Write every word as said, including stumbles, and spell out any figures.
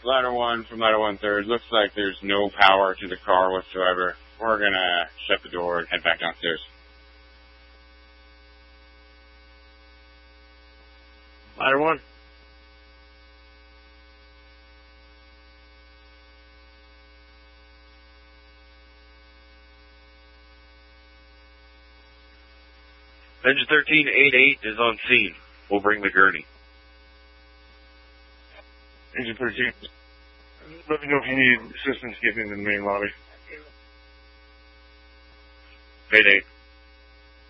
Ladder one from Ladder one third. Looks like there's no power to the car whatsoever. We're gonna shut the door and head back downstairs. Ladder one. Engine thirteen eight eight is on scene. We'll bring the gurney. Engine thirteen. Let me know if you need assistance getting into the main lobby. eight eight.